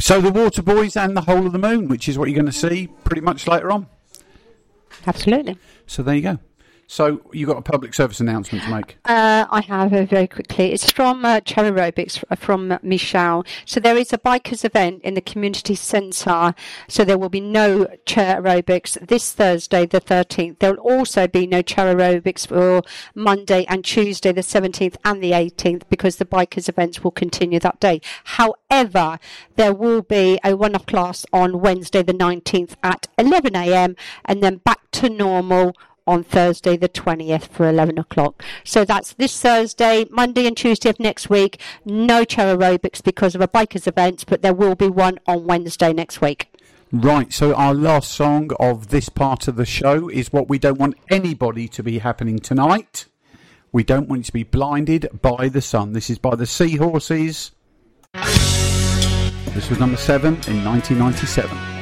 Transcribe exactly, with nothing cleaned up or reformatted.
So the Water Boys and the Whole of the Moon, which is what you're going to see pretty much later on. Absolutely. So there you go. So you got a public service announcement to make. Uh, I have uh, very quickly. It's from uh, Chair Aerobics, from uh, Michelle. So there is a bikers event in the community centre. So there will be no Chair Aerobics this Thursday, the thirteenth. There will also be no Chair Aerobics for Monday and Tuesday, the seventeenth and the eighteenth, because the bikers events will continue that day. However, there will be a one-off class on Wednesday, the nineteenth at eleven a.m. and then back to normal on Thursday the twentieth for eleven o'clock. So that's this Thursday, Monday and Tuesday of next week. No Chair Aerobics because of a bikers event, but there will be one on Wednesday next week. Right, so our last song of this part of the show is what we don't want anybody to be happening tonight. We don't want you to be blinded by the sun. This is by the Seahorses. This was number seven in nineteen ninety-seven.